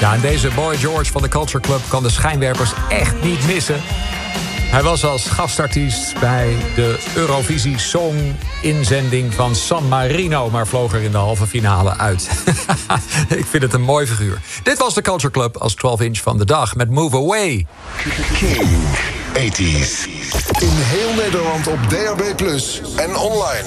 Ja, en deze Boy George van de Culture Club kan de schijnwerpers echt niet missen. Hij was als gastartiest bij de Eurovisie Song-inzending van San Marino, maar vloog er in de halve finale uit. Ik vind het een mooi figuur. Dit was de Culture Club als 12-inch van de dag met Move Away. King 80s. In heel Nederland op DAB+ en online.